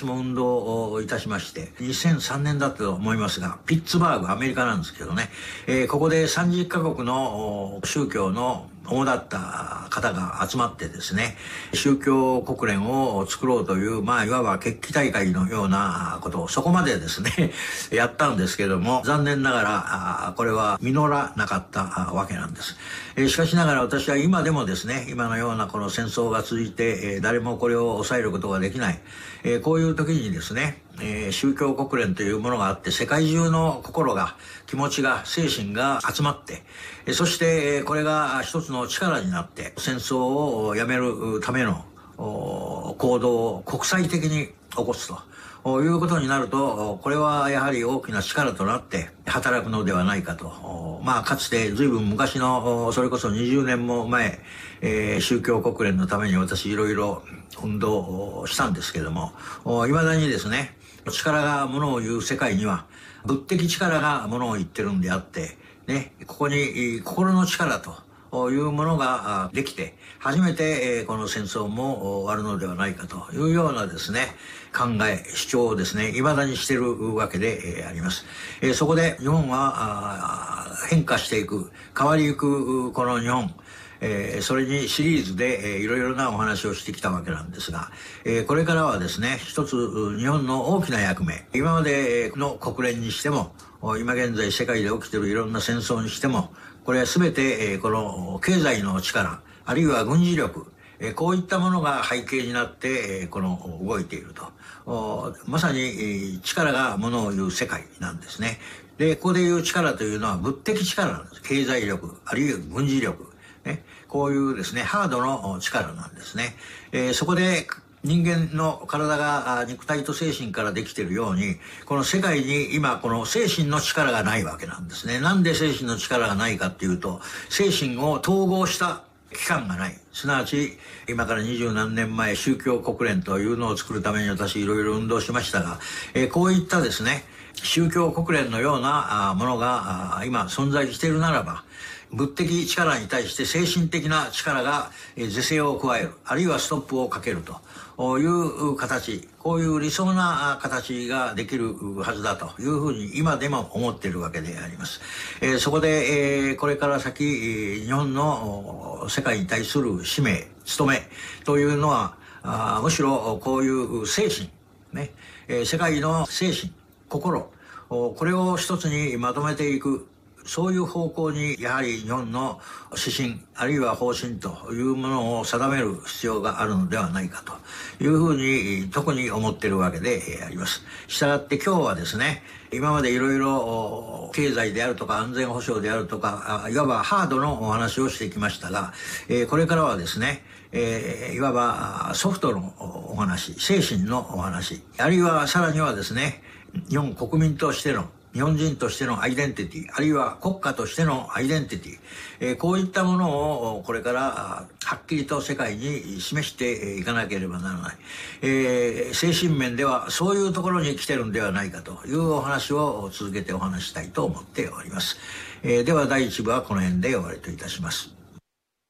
私も運動をいたしまして、2003年だったと思いますが、ピッツバーグ、アメリカなんですけどね、ここで30カ国の宗教の主だった方が集まってですね、宗教国連を作ろうという、いわば決起大会のようなことをそこまでですね、やったんですけども、残念ながら、これは実らなかったわけなんです。しかしながら私は今でもですね、今のようなこの戦争が続いて、誰もこれを抑えることができない、こういう時にですね、宗教国連というものがあって、世界中の心が、気持ちが、精神が集まって、そしてこれが一つの力になって戦争をやめるための行動を国際的に起こすということになると、これはやはり大きな力となって働くのではないかと。かつて随分昔の、それこそ20年も前、宗教国連のために私いろいろ運動をしたんですけども、未だにですね、力がものを言う世界には物的力がものを言ってるんであって、ね、ここに心の力というものができて、初めてこの戦争も終わるのではないかというようなですね、考え、主張をですね、未だにしているわけであります。そこで日本は変化していく、変わりゆくこの日本、それにシリーズでいろいろなお話をしてきたわけなんですが、これからはですね、一つ日本の大きな役目、今までの国連にしても、今現在世界で起きているいろんな戦争にしても、これは全てこの経済の力、あるいは軍事力、こういったものが背景になってこの動いていると。まさに力がものを言う世界なんですね。で、ここで言う力というのは物的力なんです。経済力、あるいは軍事力、ね、こういうですね、ハードの力なんですね。そこで人間の体が肉体と精神からできているように、この世界に今この精神の力がないわけなんですね。なんで精神の力がないかっていうと、精神を統合した機関がない。すなわち、今から20何年前、宗教国連というのを作るために私いろいろ運動しましたが、こういったですね、宗教国連のようなものが今存在しているならば、物的力に対して精神的な力が是正を加える、あるいはストップをかけるという形、こういう理想な形ができるはずだというふうに今でも思っているわけであります。そこでこれから先、日本の世界に対する使命、務めというのは、むしろこういう精神、ね、世界の精神、心、これを一つにまとめていく、そういう方向にやはり日本の指針あるいは方針というものを定める必要があるのではないかというふうに特に思っているわけであります。したがって今日はですね、今までいろいろ経済であるとか安全保障であるとか、いわばハードのお話をしてきましたが、これからはですね、いわばソフトのお話、精神のお話、あるいはさらにはですね、日本国民としての日本人としてのアイデンティティ、あるいは国家としてのアイデンティティ、こういったものをこれからはっきりと世界に示していかなければならない。精神面ではそういうところに来てるんではないかというお話を続けてお話したいと思っております。では第1部はこの辺で終わりといたします。